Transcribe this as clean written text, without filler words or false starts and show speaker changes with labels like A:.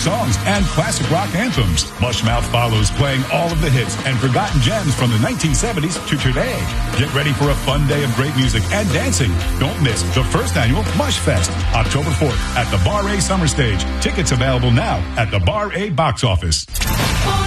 A: songs and classic rock anthems. Mushmouth follows, playing all of the hits and forgotten gems from the 1970s to today. Get ready for a fun day of great music and dancing. Don't miss the first annual Mush Fest, October 4th at the Bar A Summer Stage. Tickets available now at the Bar A box office.